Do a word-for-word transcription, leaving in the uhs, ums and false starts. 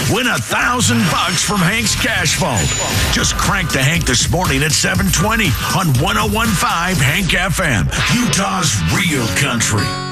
Win a thousand bucks from Hank's Cash Vault. Just crank the Hank this morning at seven twenty on one oh one point five Hank F M, Utah's real country.